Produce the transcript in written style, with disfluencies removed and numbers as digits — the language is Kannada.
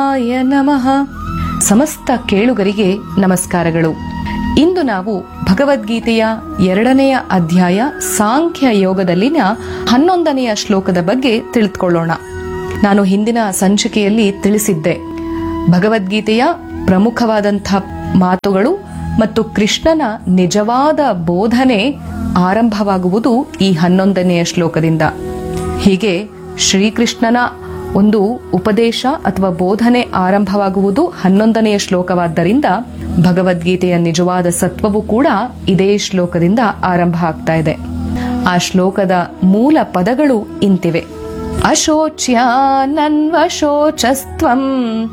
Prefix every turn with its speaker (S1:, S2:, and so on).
S1: ಶಿವಾಯ ನಮಃ. ಸಮಸ್ತ ಕೇಳುಗರಿಗೆ ನಮಸ್ಕಾರಗಳು. ಇಂದು ನಾವು ಭಗವದ್ಗೀತೆಯ 2ನೇ ಅಧ್ಯಾಯ ಸಾಂಖ್ಯ ಯೋಗದಲ್ಲಿನ 11ನೆಯ ಶ್ಲೋಕದ ಬಗ್ಗೆ ತಿಳಿದುಕೊಳ್ಳೋಣ. ನಾನು ಹಿಂದಿನ ಸಂಚಿಕೆಯಲ್ಲಿ ತಿಳಿಸಿದ್ದೆ, ಭಗವದ್ಗೀತೆಯ ಪ್ರಮುಖವಾದಂಥ ಮಾತುಗಳು ಮತ್ತು ಕೃಷ್ಣನ ನಿಜವಾದ ಬೋಧನೆ ಆರಂಭವಾಗುವುದು ಈ 11ನೆಯ ಶ್ಲೋಕದಿಂದ. ಹೀಗೆ ಶ್ರೀಕೃಷ್ಣನ ಒಂದು ಉಪದೇಶ ಅಥವಾ ಬೋಧನೆ ಆರಂಭವಾಗುವುದು 11ನೆಯ ಶ್ಲೋಕವಾದ್ದರಿಂದ ಭಗವದ್ಗೀತೆಯ ನಿಜವಾದ ಸತ್ವವು ಕೂಡ ಇದೇ ಶ್ಲೋಕದಿಂದ ಆರಂಭ ಆಗ್ತಾ ಇದೆ. ಆ ಶ್ಲೋಕದ ಮೂಲ ಪದಗಳು ಇಂತಿವೆ: ಅಶೋಚ್ಯ ನನ್ವಶೋಚಸ್ತ್ವಂ